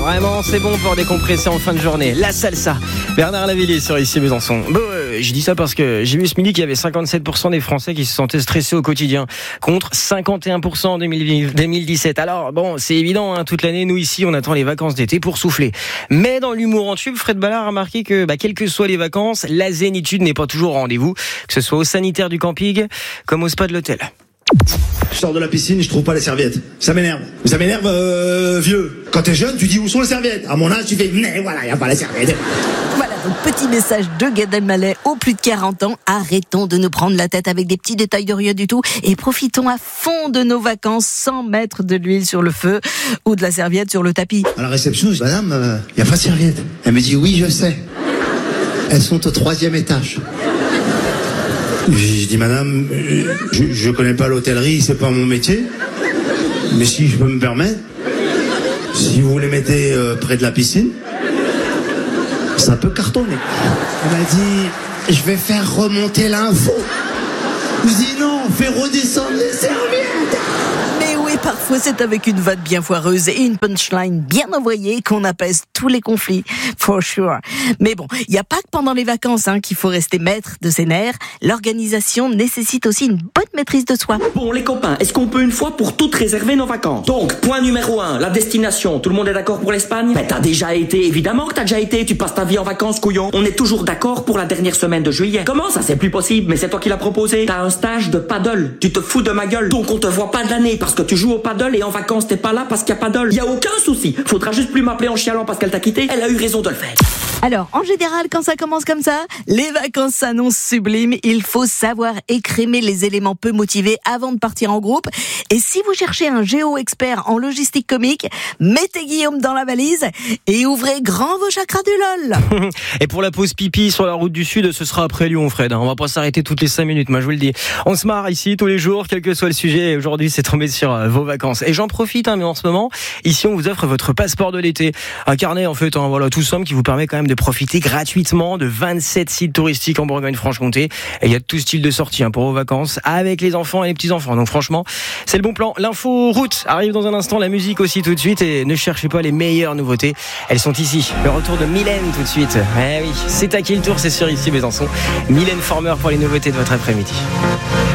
vraiment, c'est bon pour décompresser en fin de journée. La salsa. Bernard Lavilliers sur ici Besançon. Bon, je dis ça parce que j'ai vu ce midi qu'il y avait 57% des Français qui se sentaient stressés au quotidien, contre 51% en 2017. Alors bon, c'est évident, hein, toute l'année, nous ici, on attend les vacances d'été pour souffler. Mais dans l'humour en tube, Fred Ballard a remarqué que, quelles que soient les vacances, la zénitude n'est pas toujours au rendez-vous, que ce soit au sanitaire du camping comme au spa de l'hôtel. Je sors de la piscine, je trouve pas les serviettes. Ça m'énerve. Ça m'énerve, vieux. Quand t'es jeune, tu dis où sont les serviettes. À mon âge, tu fais, mais voilà, y a pas les serviettes. Voilà, donc petit message de Gad Elmaleh aux plus de 40 ans. Arrêtons de nous prendre la tête avec des petits détails de rien du tout et profitons à fond de nos vacances sans mettre de l'huile sur le feu ou de la serviette sur le tapis. À la réception, je dis, madame, y a pas de serviettes. Elle me dit, oui, je sais. Elles sont au 3e étage. Je dis, madame, je connais pas l'hôtellerie, c'est pas mon métier. Mais si je peux me permettre, si vous les mettez près de la piscine, ça peut cartonner. Elle m'a dit, je vais faire remonter l'info. Je dis non, fais redescendre les serviettes. Mais oui, parfois c'est avec une vanne bien foireuse et une punchline bien envoyée qu'on apaise tous les conflits, for sure. Mais bon, il n'y a pas que pendant les vacances qu'il faut rester maître de ses nerfs. L'organisation nécessite aussi une bonne maîtrise de soi. Bon les copains, est-ce qu'on peut une fois pour toutes réserver nos vacances? Donc, point numéro 1, la destination. Tout le monde est d'accord pour l'Espagne? Ben t'as déjà été, évidemment que t'as déjà été. Tu passes ta vie en vacances, couillon. On est toujours d'accord pour la dernière semaine de juillet. Comment ça, c'est plus possible? Mais c'est toi qui l'as proposé. T'as un stage de paddle. Tu te fous de ma gueule. Donc on te voit pas de l'année parce que tu joues au paddle et en vacances t'es pas là parce qu'il y a paddle. Y a aucun souci. Faudra juste plus m'appeler en chialant parce qu'elle t'a quitté. Elle a eu raison de le faire. Alors, en général, quand ça commence comme ça, les vacances s'annoncent sublimes. Il faut savoir écrémer les éléments peu motivés avant de partir en groupe. Et si vous cherchez un géo-expert en logistique comique, mettez Guillaume dans la valise et ouvrez grand vos chakras du LOL. Et pour la pause pipi sur la route du Sud, ce sera après Lyon, Fred. On va pas s'arrêter toutes les 5 minutes, moi je vous le dis. On se marre ici tous les jours, quel que soit le sujet. Et aujourd'hui, c'est tombé sur vos vacances. Et j'en profite, mais en ce moment, ici, on vous offre votre passeport de l'été. Un carnet, en fait, voilà, tout simple, qui vous permet quand même de profiter gratuitement de 27 sites touristiques en Bourgogne-Franche-Comté. Et il y a tout style de sortie pour vos vacances, avec les enfants et les petits-enfants. Donc franchement, c'est le bon plan. L'info route arrive dans un instant, la musique aussi tout de suite. Et ne cherchez pas les meilleures nouveautés, elles sont ici. Le retour de Mylène tout de suite. Eh oui, c'est à qui le tour, c'est sur ici Besançon. Mylène Farmer pour les nouveautés de votre après-midi.